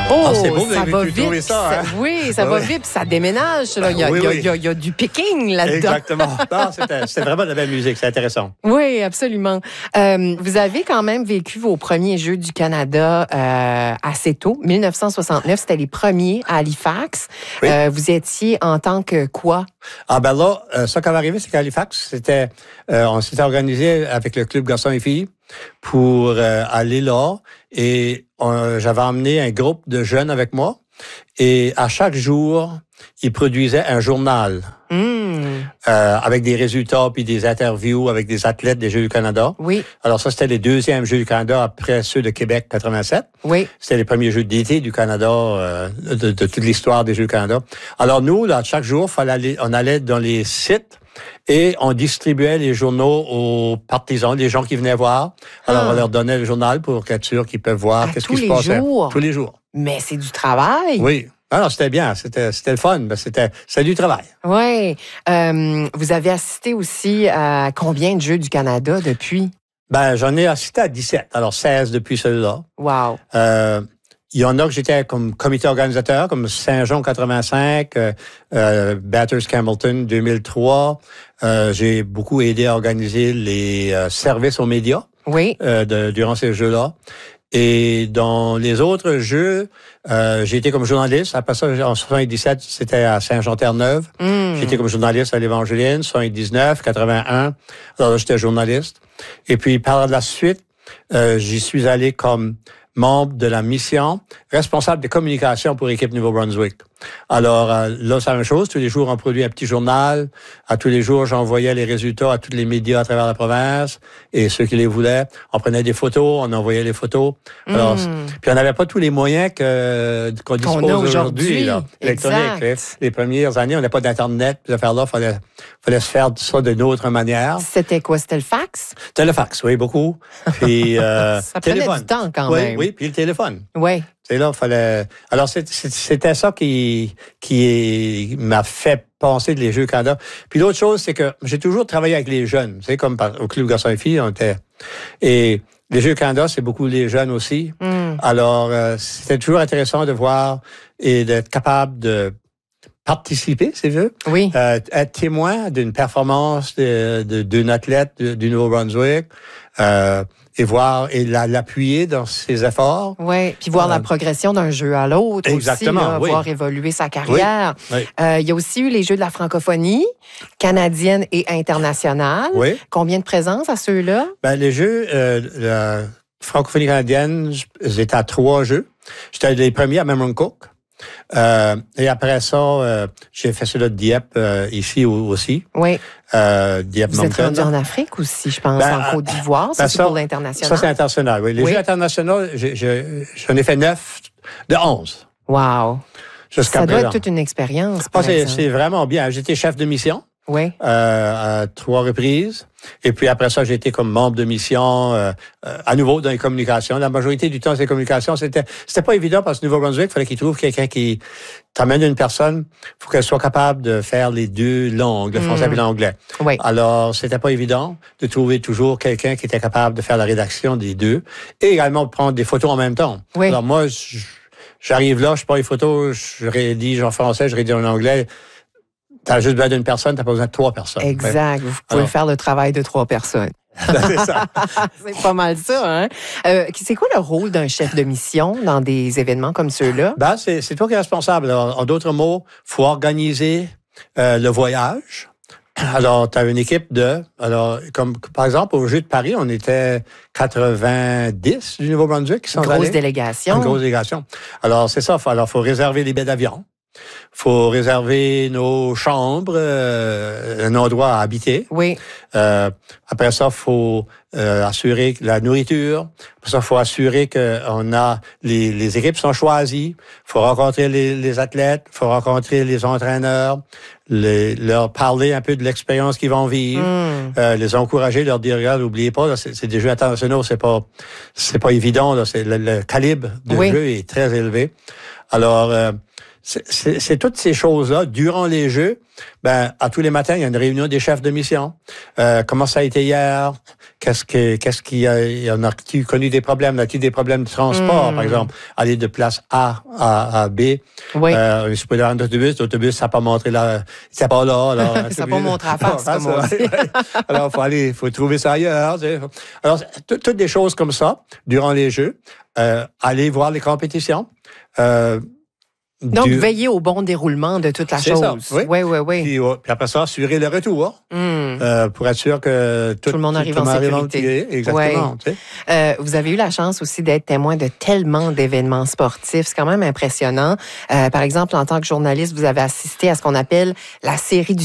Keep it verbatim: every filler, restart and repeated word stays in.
Oh, ah, c'est beau, vous ça avez va pu vite. trouver ça, hein? Oui, ça oui, va oui. vite, puis ça déménage. Là. Il, y a, oui, il, y a, oui. il, y a, il y a du picking là-dedans. Exactement. Non, c'était, c'était vraiment de la belle musique, c'est intéressant. Oui, absolument. Euh, vous avez quand même vécu vos premiers Jeux du Canada euh, assez tôt, dix-neuf cent soixante-neuf, c'était les premiers à Halifax. Oui. Euh, vous étiez en tant que quoi? Ah ben là, euh, ça qui va arriver, c'est qu'à Halifax, c'était, euh, on s'était organisé avec le club garçons et filles pour euh, aller là, et on, j'avais emmené un groupe de jeunes avec moi, et à chaque jour, ils produisaient un journal. Mmh. Euh, avec des résultats puis des interviews avec des athlètes des Jeux du Canada. Oui. Alors ça, c'était les deuxièmes Jeux du Canada après ceux de Québec quatre-vingt-sept. Oui. C'était les premiers Jeux d'été du Canada, euh, de, de toute l'histoire des Jeux du Canada. Alors nous, là, chaque jour, fallait aller, on allait dans les sites et on distribuait les journaux aux partisans, les gens qui venaient voir. Alors ah. on leur donnait le journal pour être sûr qu'ils peuvent voir à qu'est-ce tous qui se les passait. Jours. Tous les jours. Mais c'est du travail. Oui. Alors, c'était bien, c'était, c'était le fun, mais c'était, c'était du travail. Oui. Euh, vous avez assisté aussi à combien de Jeux du Canada depuis? Ben, j'en ai assisté à dix-sept, alors seize depuis celui-là. Wow. Euh, il y en a que j'étais comme comité organisateur, comme Saint-Jean quatre-vingt-cinq, euh, euh, Bathurst Campbellton deux mille trois. Euh, j'ai beaucoup aidé à organiser les euh, services aux médias oui. euh, de, durant ces Jeux-là. Et dans les autres Jeux, euh, j'ai été comme journaliste. Après ça, en soixante-dix-sept, c'était à Saint-Jean-Terre-Neuve. Mm. J'ai été comme journaliste à l'Évangéline, soixante-dix-neuf, quatre-vingt-un. Alors là, j'étais journaliste. Et puis, par la suite, euh, j'y suis allé comme membre de la mission, responsable des communications pour l'équipe Nouveau-Brunswick. Alors euh, là, c'est la même chose. Tous les jours, on produit un petit journal. À tous les jours, j'envoyais les résultats à tous les médias à travers la province et ceux qui les voulaient. On prenait des photos, on envoyait les photos. Alors, mm. Puis on n'avait pas tous les moyens que, qu'on dispose qu'on a aujourd'hui. Là, électronique. Exact. Les premières années, on n'avait pas d'Internet. Ces affaires-là, il fallait, fallait se faire ça d'une autre manière. C'était quoi? C'était le fax? C'était le fax, oui, beaucoup. Puis, euh, ça prenait téléphone. du temps quand oui, même. Oui, puis le téléphone. Oui. C'est là, fallait. Alors c'était ça qui qui m'a fait penser de les Jeux Canada. Puis l'autre chose, c'est que j'ai toujours travaillé avec les jeunes. C'est comme par, au club garçons et filles, on était. Et les Jeux Canada, c'est beaucoup les jeunes aussi. Mm. Alors euh, c'était toujours intéressant de voir et d'être capable de participer, si tu veux. Oui. Euh, être témoin d'une performance de, de, d'une athlète du, du Nouveau-Brunswick. Euh, et voir et la, l'appuyer dans ses efforts. Oui, puis voir euh, la progression d'un jeu à l'autre exactement, aussi, là, oui. voir évoluer sa carrière. Oui, oui. Euh, il y a aussi eu les Jeux de la francophonie, canadienne et internationale. Oui. Combien de présence à ceux-là? Ben, les Jeux, euh, la francophonie canadienne, j'étais à trois Jeux. J'étais les premiers à Memramcook. Euh, et après ça, euh, j'ai fait cela de Dieppe euh, ici aussi. Oui. Euh, Dieppe Vous êtes rendu en Afrique aussi, je pense, ben, en Côte d'Ivoire. Ça, ben c'est ça, pour l'international. Ça, c'est international, oui. Les oui. Jeux internationaux, j'ai, j'ai, j'en ai fait neuf de onze. Wow. Jusqu'à ça présent. doit être toute une expérience. Ah, c'est, c'est vraiment bien. J'étais chef de mission. Oui. Euh, à trois reprises. Et puis après ça, j'ai été comme membre de mission euh, euh, à nouveau dans les communications. La majorité du temps, ces communications, c'était c'était pas évident parce que Nouveau-Brunswick, il fallait qu'il trouve quelqu'un qui t'amène une personne, il faut qu'elle soit capable de faire les deux langues, le français mmh. et l'anglais. Oui. Alors, c'était pas évident de trouver toujours quelqu'un qui était capable de faire la rédaction des deux et également de prendre des photos en même temps. Oui. Alors moi, j'arrive là, je prends les photos, je rédige en français, je rédige en anglais. T'as juste besoin d'une personne, t'as pas besoin de trois personnes. Exact. Vous pouvez Alors, faire le travail de trois personnes. c'est ça. C'est pas mal ça, hein? Euh, c'est quoi le rôle d'un chef de mission dans des événements comme ceux-là? Ben, c'est, c'est toi qui es responsable. Alors, en d'autres mots, faut organiser euh, le voyage. Alors, tu as une équipe de... Alors, comme par exemple, au Jeux de Paris, on était quatre-vingt-dix du Nouveau-Brunswick qui sont allés. Une grosse délégation. Une grosse délégation. Alors, c'est ça. Alors, faut réserver les billets d'avion. Faut réserver nos chambres, euh, un endroit à habiter. Oui. Euh, après ça, faut euh, assurer la nourriture. Après ça, faut assurer que on a les, les équipes sont choisies. Faut rencontrer les, les athlètes. Faut rencontrer les entraîneurs. Les, leur parler un peu de l'expérience qu'ils vont vivre. Mm. Euh, les encourager, leur dire regarde, n'oubliez pas, là, c'est, c'est des jeux internationaux, c'est pas c'est pas évident. Là, c'est le, le calibre de oui. jeu est très élevé. Alors euh, c'est, c'est, c'est toutes ces choses-là. Durant les Jeux, ben, à tous les matins, il y a une réunion des chefs de mission. Euh, comment ça a été hier? Qu'est-ce que, qu'est-ce qui a, il y en a-t-il connu des problèmes? A-t-il des problèmes de transport, mmh. par exemple? Aller de place A à, à B. Oui. Euh, on est supposé avoir un autobus. L'autobus, ça n'a pas montré là. C'est pas là, alors. Ça n'a pas montré à face, comme on dit. Alors, faut aller, faut trouver ça ailleurs, tu sais. Alors, toutes des choses comme ça, durant les Jeux. Euh, aller voir les compétitions. Euh, Donc, du... veiller au bon déroulement de toute la c'est chose. Ça, oui, oui, oui. oui. Puis, euh, puis après ça, assurer le retour mm. euh, pour être sûr que tout, tout le monde tout, arrive tout en sécurité. Arrive en... Exactement. Ouais. Tu sais. euh, vous avez eu la chance aussi d'être témoin de tellement d'événements sportifs. C'est quand même impressionnant. Euh, par exemple, en tant que journaliste, vous avez assisté à ce qu'on appelle la série du